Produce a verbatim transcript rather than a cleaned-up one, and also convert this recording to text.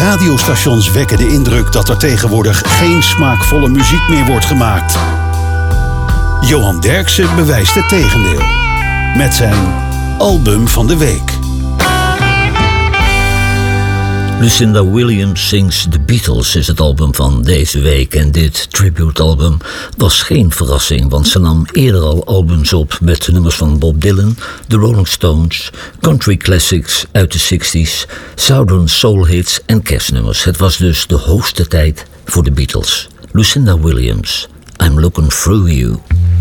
radiostations wekken de indruk dat er tegenwoordig geen smaakvolle muziek meer wordt gemaakt. Johan Derksen bewijst het tegendeel. Met zijn album van de week. Lucinda Williams Sings The Beatles is het album van deze week. En dit tribute-album was geen verrassing, want ze nam eerder al albums op met nummers van Bob Dylan, The Rolling Stones, country classics uit de zestig's, Southern soul hits en kerstnummers. Het was dus de hoogste tijd voor de Beatles. Lucinda Williams, I'm Looking Through You.